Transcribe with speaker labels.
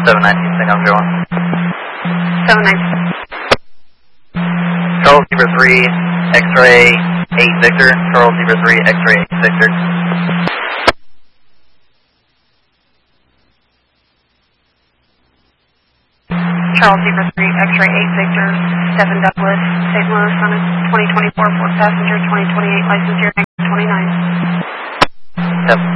Speaker 1: 719, St. Albans
Speaker 2: 719.
Speaker 1: Charles Zebra 3, X-ray 8 Victor. Charles Zebra 3, X-ray 8 Victor.
Speaker 2: Charles Zebra 3, X-ray 8 Victor, 7 Douglas, St. Louis on a 2024 Ford Passenger, 2028 license year 29.
Speaker 1: Yep.